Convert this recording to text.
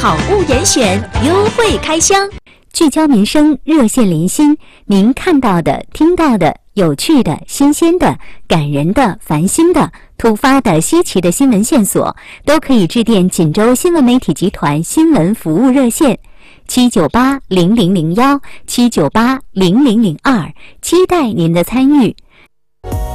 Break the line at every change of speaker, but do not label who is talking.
好物严选，优惠开箱。
聚焦民生，热线连心，您看到的、听到的、有趣的、新鲜的、感人的、烦心的、突发的、稀奇的新闻线索，都可以致电锦州新闻媒体集团新闻服务热线7980001，7980002，期待您的参与。